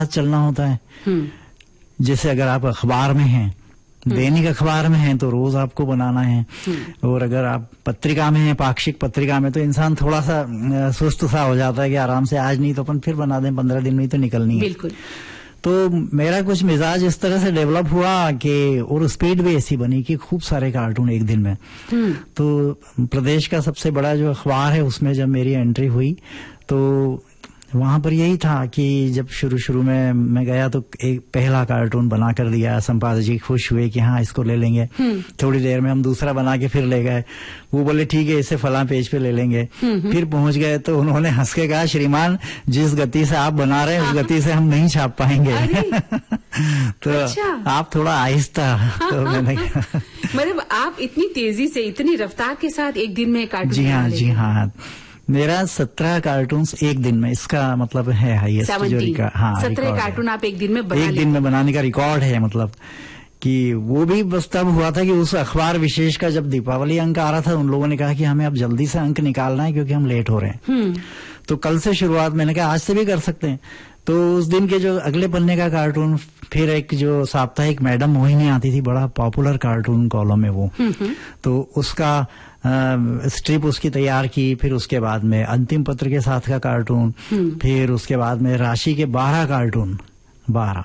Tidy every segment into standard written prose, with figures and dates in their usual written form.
चलना होता है। जैसे अगर आप अखबार में हैं, दैनिक अखबार में हैं, तो रोज आपको बनाना है। और अगर आप पत्रिका में हैं, पाक्षिक पत्रिका में, तो इंसान थोड़ा सा सुस्त सा हो जाता है कि आराम से आज नहीं तो अपन फिर बना दें, 15 दिन में तो निकलनी है। बिल्कुल। तो मेरा कुछ मिजाज इस तरह से डेवलप हुआ कि, और स्पीड भी ऐसी बनी कि खूब सारे कार्टून एक दिन में। तो प्रदेश का सबसे बड़ा जो अखबार है उसमें जब मेरी एंट्री हुई तो वहां पर यही था कि जब शुरू में मैं गया तो एक पहला कार्टून बना कर दिया। संपादक जी खुश हुए कि हाँ इसको ले लेंगे। थोड़ी देर में हम दूसरा बना के फिर ले गए। वो बोले ठीक है इसे फलां पेज पे ले लेंगे। फिर पहुंच गए तो उन्होंने हंस के कहा, श्रीमान जिस गति से आप बना रहे हैं उस गति से हम नहीं छाप पाएंगे। तो अच्छा। आप थोड़ा आहिस्ता। तो मैंने मतलब आप इतनी तेजी से, इतनी रफ्तार के साथ एक दिन में कार्टून? जी हाँ। मेरा 17 कार्टून्स एक दिन में, इसका मतलब है हाईएस्ट जो 17 कार्टून आप एक दिन में बनाने का रिकॉर्ड है। मतलब कि वो भी बस तब हुआ था कि उस अखबार विशेष का जब दीपावली अंक आ रहा था, उन लोगों ने कहा कि हमें अब जल्दी से अंक निकालना है क्योंकि हम लेट हो रहे हैं। तो कल से शुरुआत, मैंने कहा आज से भी कर सकते हैं। तो उस दिन के जो अगले पन्ने का कार्टून, फिर एक जो साप्ताहिक मैडम मोहिनी आती थी, बड़ा पॉपुलर कार्टून कॉलम है वो, तो उसका स्ट्रिप उसकी तैयार की। फिर उसके बाद में अंतिम पत्र के साथ का कार्टून, फिर उसके बाद में राशि के 12 कार्टून, 12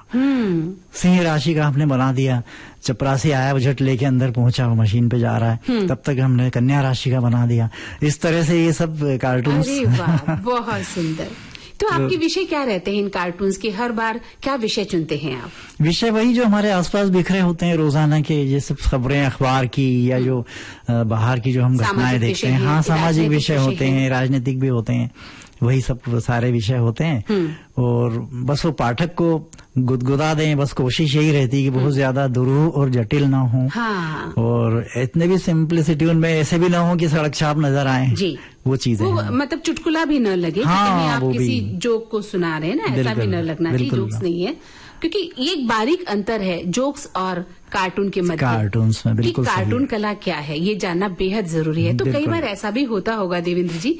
सिंह राशि का हमने बना दिया। चपरासी आया, वो झट लेके अंदर पहुंचा, वो मशीन पे जा रहा है, तब तक हमने कन्या राशि का बना दिया। इस तरह से ये सब कार्टून। बहुत सुंदर। तो आपके विषय क्या रहते हैं इन कार्टून्स के? हर बार क्या विषय चुनते हैं आप? विषय वही जो हमारे आसपास बिखरे होते हैं रोजाना के, ये सब खबरें अखबार की या जो बाहर की जो हम घटनाएं देखते हैं। हाँ, सामाजिक विषय होते हैं, राजनीतिक भी होते हैं, वही सब सारे विषय होते हैं। और बस वो पाठक को गुदगुदा दें, बस कोशिश यही रहती है कि बहुत ज्यादा दुरूह और जटिल ना हो। हाँ। और इतने भी सिंपलिसिटी उनमें ऐसे भी ना हो कि सड़क छाप नजर आए जी। वो चीजें मतलब चुटकुला भी न लगे। हाँ, आप किसी जोक को सुना रहे हैं ना, ऐसा भी न लगना चाहिए। जोक्स नहीं है, क्योंकि ये एक बारीक अंतर है जोक्स और कार्टून के मध्य। कार्टून्स में बिल्कुल कार्टून कला क्या है ये जानना बेहद जरूरी है। तो कई बार ऐसा भी होता होगा देवेंद्र जी,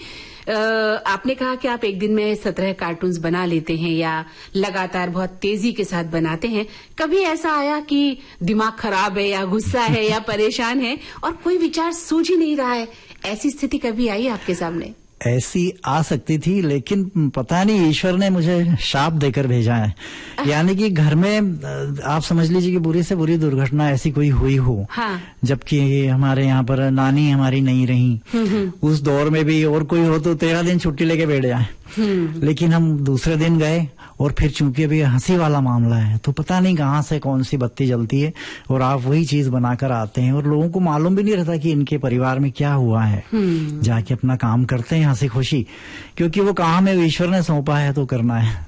आपने कहा कि आप एक दिन में 17 कार्टून्स बना लेते हैं या लगातार बहुत तेजी के साथ बनाते हैं। कभी ऐसा आया कि दिमाग खराब है या गुस्सा है या परेशान है और कोई विचार सूझ ही नहीं रहा है, ऐसी स्थिति कभी आई आपके सामने? ऐसी आ सकती थी, लेकिन पता नहीं ईश्वर ने मुझे शाप देकर भेजा है। यानी कि घर में आप समझ लीजिए कि बुरी से बुरी दुर्घटना ऐसी कोई हुई हो। हाँ। जबकि हमारे यहाँ पर नानी हमारी नहीं रही, उस दौर में भी और कोई हो तो 13 दिन छुट्टी लेके बैठ जाए। लेकिन हम दूसरे दिन गए, और फिर चूंकि अभी हंसी वाला मामला है तो पता नहीं कहाँ से कौन सी बत्ती जलती है और आप वही चीज बनाकर आते हैं, और लोगों को मालूम भी नहीं रहता कि इनके परिवार में क्या हुआ है। जाके अपना काम करते हैं हंसी खुशी, क्योंकि वो काम है ईश्वर ने सौंपा है तो करना है।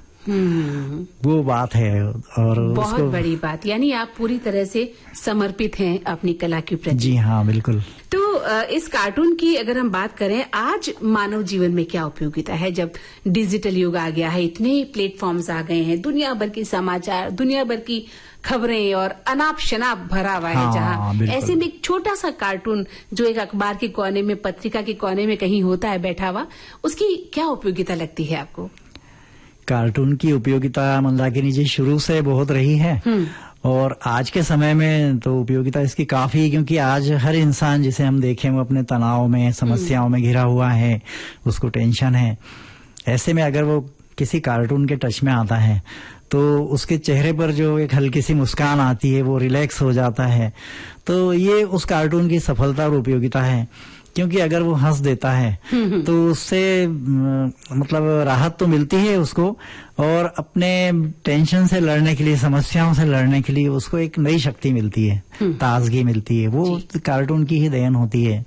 वो बात है। और बहुत बड़ी बात, यानी आप पूरी तरह से समर्पित हैं अपनी कला के प्रति। जी हाँ, बिल्कुल। तो इस कार्टून की अगर हम बात करें, आज मानव जीवन में क्या उपयोगिता है? जब डिजिटल युग आ गया है, इतने प्लेटफॉर्म्स आ गए हैं, दुनिया भर के समाचार, दुनिया भर की खबरें और अनाप शनाप भरा हुआ है। जहाँ ऐसे में एक छोटा सा कार्टून जो एक अखबार के कोने में, पत्रिका के कोने में कहीं होता है बैठा हुआ, उसकी क्या उपयोगिता लगती है आपको? कार्टून की उपयोगिता मंदाकिनी जी शुरू से बहुत रही है, और आज के समय में तो उपयोगिता इसकी काफी है, क्योंकि आज हर इंसान जिसे हम देखें वो अपने तनाव में, समस्याओं में घिरा हुआ है, उसको टेंशन है। ऐसे में अगर वो किसी कार्टून के टच में आता है तो उसके चेहरे पर जो एक हल्की सी मुस्कान आती है, वो रिलैक्स हो जाता है। तो ये उस कार्टून की सफलता और उपयोगिता है, क्योंकि अगर वो हंस देता है तो उससे मतलब राहत तो मिलती है उसको, और अपने टेंशन से लड़ने के लिए, समस्याओं से लड़ने के लिए उसको एक नई शक्ति मिलती है, ताजगी मिलती है। वो कार्टून की ही देन होती है।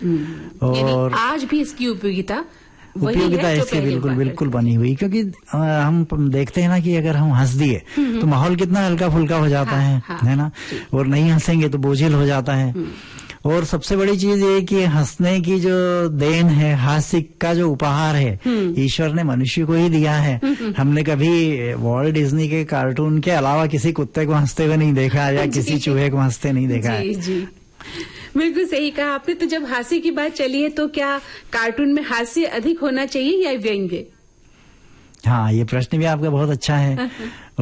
और आज भी इसकी उपयोगिता इसकी बिल्कुल बनी हुई, क्योंकि हम देखते हैं ना कि अगर हम हंस दिए तो माहौल कितना हल्का फुल्का हो जाता है ना, और नहीं हंसेंगे तो बोझिल हो जाता है। और सबसे बड़ी चीज ये कि हंसने की जो देन है, हास्य का जो उपहार है, ईश्वर ने मनुष्य को ही दिया है। हमने कभी वॉल्ट डिज्नी के कार्टून के अलावा किसी कुत्ते को हंसते हुए नहीं देखा, या किसी चूहे को हंसते नहीं देखा है। जी बिल्कुल सही कहा आपने। तो जब हास्य की बात चली है, तो क्या कार्टून में हास्य अधिक होना चाहिए या व्यंग्य? हाँ, ये प्रश्न भी आपका बहुत अच्छा है।